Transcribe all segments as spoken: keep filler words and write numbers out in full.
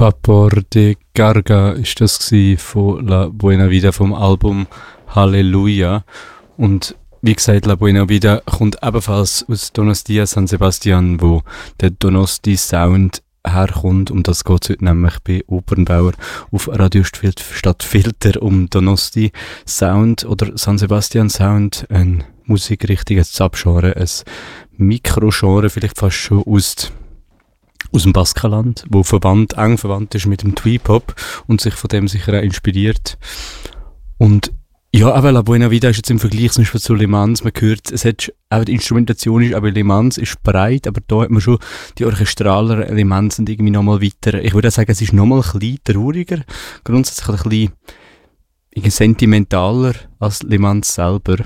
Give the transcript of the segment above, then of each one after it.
Vapor de Garga ist das gsi von La Buena Vida vom Album Halleluja. Und wie gesagt, La Buena Vida kommt ebenfalls aus Donostia San Sebastian, wo der Donosti-Sound herkommt. Um das geht es heute nämlich bei Opernbauer auf Radio Stadtfilter um Donosti-Sound oder San Sebastian-Sound, ein musikrichtiges Subgenre, ein Mikrogenre, vielleicht fast schon aus aus dem Baskenland, wo verwandt, eng verwandt ist mit dem Twee-Pop und sich von dem sicher auch inspiriert. Und ja, aber La Buena Vida ist jetzt im Vergleich zum Beispiel zu Le Mans, man hört, es hat, auch die Instrumentation ist, aber Le Mans ist breit, aber da hat man schon die orchestraleren Elemente sind irgendwie nochmal weiter. Ich würde auch sagen, es ist nochmal ein bisschen trauriger, grundsätzlich ein bisschen, ein bisschen sentimentaler als Le Mans selber.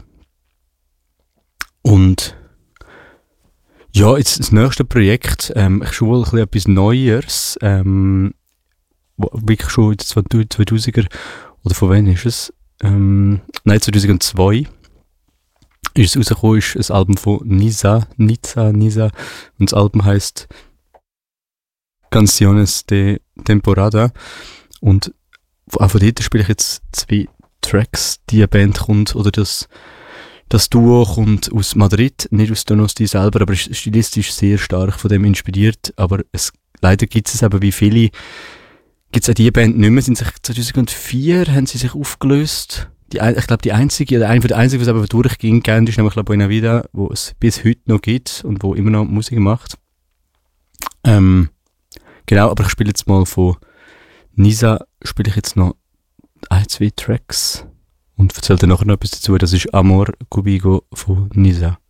Und ja, jetzt das nächste Projekt, ähm, ich schon ein bisschen etwas Neues, ähm, wirklich schon in den zweitausender, oder von wann ist es? Ähm, nein, zweitausendzwei ist es rausgekommen, ist ein Album von Nisa, Nizza, Nisa, und das Album heisst Canciones de Temporada, und auch von dort spiele ich jetzt zwei Tracks, die Band kommt, oder das Das Duo kommt aus Madrid, nicht aus Donosti selber, aber ist stilistisch sehr stark von dem inspiriert. Aber es, leider gibt es eben wie viele, gibt es auch die Band nicht mehr. Sind sich zweitausendvier haben sie sich aufgelöst. Die, ich glaube, die einzige, oder eine von der einzigen, die es aber durchging, ist nämlich La Buena Vida, wo es bis heute noch gibt und wo immer noch Musik macht. Ähm, genau, aber ich spiele jetzt mal von Nisa, spiele ich jetzt noch ein, zwei Tracks. Und erzählt dann nachher noch etwas dazu, das ist Amor Cubigo von Nisa.